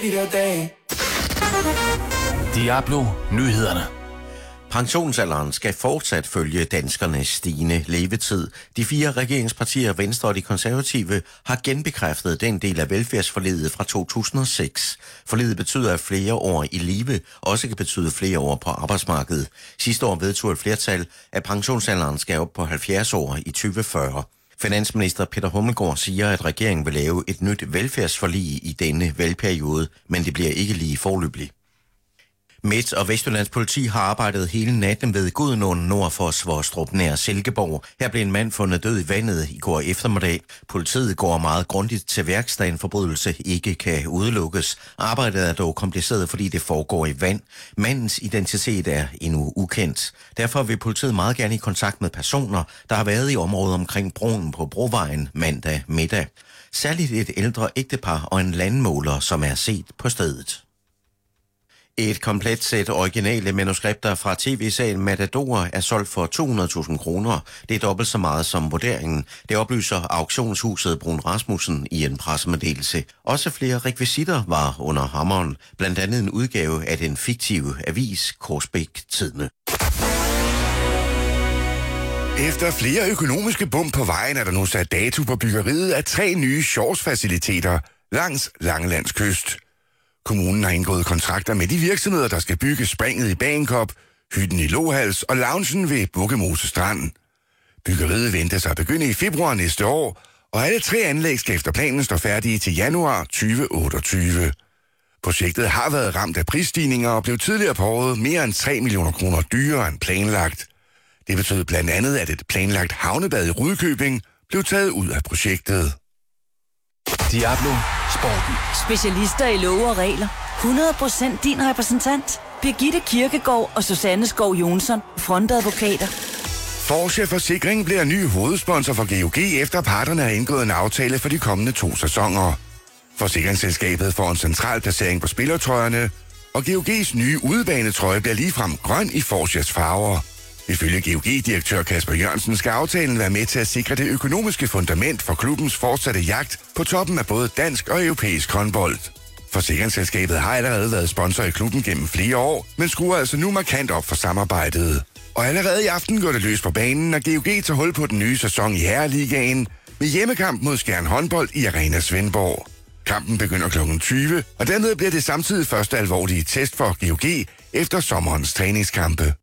Diablo Nyhederne. Pensionsalderen skal fortsat følge danskernes stigende levetid. De 4 regeringspartier, Venstre og de konservative, har genbekræftet den del af velfærdsforliget fra 2006. Forliget betyder, at flere år i live også kan betyde flere år på arbejdsmarkedet. Sidste år vedtog et flertal, at pensionsalderen skal op på 70 år i 2040. Finansminister Peter Hummelgaard siger, at regeringen vil lave et nyt velfærdsforlig i denne valgperiode, men det bliver ikke lige foreløbigt. Midt- og Vestjyllands politi har arbejdet hele natten ved Gudenåen nord for Svostrup nær Silkeborg. Her blev en mand fundet død i vandet i går eftermiddag. Politiet går meget grundigt til værks, da en forbrydelse ikke kan udelukkes. Arbejdet er dog kompliceret, fordi det foregår i vand. Mandens identitet er endnu ukendt. Derfor vil politiet meget gerne i kontakt med personer, der har været i området omkring broen på Brovejen mandag middag. Særligt et ældre ægtepar og en landmåler, som er set på stedet. Et komplet sæt originale manuskripter fra tv-serien Matador er solgt for 200.000 kroner. Det er dobbelt så meget som vurderingen. Det oplyser auktionshuset Brun Rasmussen i en pressemeddelelse. Også flere rekvisitter var under hammeren, blandt andet en udgave af den fiktive avis Korsbæk Tidende. Efter flere økonomiske bump på vejen er der nu sat dato på byggeriet af 3 nye shortsfaciliteter langs Langelands kyst. Kommunen har indgået kontrakter med de virksomheder, der skal bygge springet i Bagenkop, hytten i Lohals og loungen ved Bukkemose Strand. Byggeriet ventes at begynde i februar næste år, og alle 3 anlæg skal efter planen stå færdige til januar 2028. Projektet har været ramt af prisstigninger og blev tidligere på året mere end 3 millioner kroner dyrere end planlagt. Det betød blandt andet, at et planlagt havnebad i Rudkøbing blev taget ud af projektet. Diablo Sporten. Specialister i love og regler. 100% din repræsentant. Birgitte Kirkegaard og Susanne Skov Jonsson, frontadvokater. Forsche Forsikring bliver ny hovedsponsor for GOG, efter parterne har indgået en aftale for de kommende 2 sæsoner. Forsikringsselskabet får en central placering på spillertrøjerne, og GOG's nye udebanetrøje bliver ligefrem grøn i Forsches farver. Ifølge GOG-direktør Kasper Jørgensen skal aftalen være med til at sikre det økonomiske fundament for klubbens fortsatte jagt på toppen af både dansk og europæisk håndbold. Forsikringsselskabet har allerede været sponsor i klubben gennem flere år, men skruer altså nu markant op for samarbejdet. Og allerede i aften går det løs på banen, når GOG tager hul på den nye sæson i Herreligaen med hjemmekamp mod Skjern Håndbold i Arena Svendborg. Kampen begynder kl. 20, og dermed bliver det samtidig første alvorlige test for GOG efter sommerens træningskampe.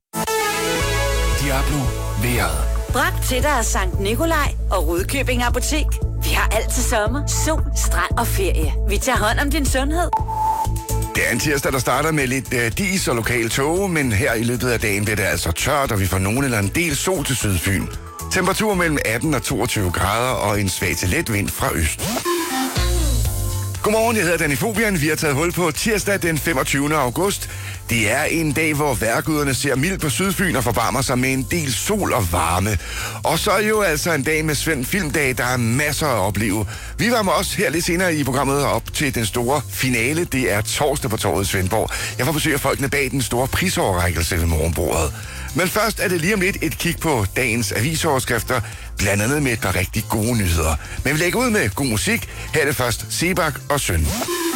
Diablo vejret. Bragt til dig af Sankt Nikolaj og Rudkøbing Apotek. Vi har altid sommer, sol, strand og ferie. Vi tager hånd om din sundhed. Det er en tirsdag, der starter med lidt dis og lokal tåge, men her i løbet af dagen bliver det altså tørt, og vi får nogen eller en del sol til Sydfyn. Temperatur mellem 18 og 22 grader og en svag til let vind fra øst. Godmorgen, jeg hedder Danny Fobian. Vi har taget hul på tirsdag den 25. august. Det er en dag, hvor vejrguderne ser mildt på Sydfyn og forvarmer sig med en del sol og varme. Og så er jo altså en dag med Svend Filmdag, der er masser at opleve. Vi varmer også her lidt senere i programmet op til den store finale. Det er torsdag på torvet i Svendborg. Jeg får besøg af folkene bag den store prisoverrækkelse ved morgenbordet. Men først er det lige om lidt et kig på dagens avisoverskrifter, blandt andet med et par rigtig gode nyheder. Men vi lægger ud med god musik. Her er det først Sebak og Søn.